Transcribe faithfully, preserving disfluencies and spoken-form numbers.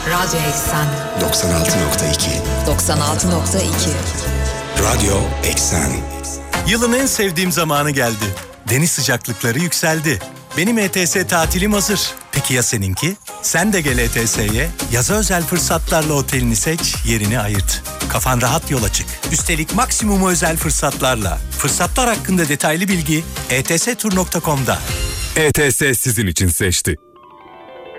Radyo Eksen doksan altı nokta iki doksan altı nokta iki Radyo Eksen. Yılın en sevdiğim zamanı geldi. Deniz sıcaklıkları yükseldi. Benim E T S tatilim hazır. Peki ya seninki? Sen de gel E T S'ye. Yaza özel fırsatlarla otelini seç, yerini ayırt. Kafan rahat yola çık. Üstelik maksimum özel fırsatlarla. Fırsatlar hakkında detaylı bilgi e t s tur nokta com'da. E T S sizin için seçti.